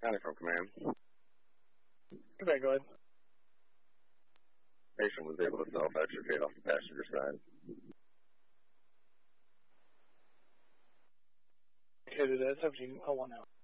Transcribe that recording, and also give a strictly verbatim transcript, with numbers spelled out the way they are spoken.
County from command. Okay, go ahead. Patient was able to self-extricate off the passenger side. Okay, to that seventeen oh one now.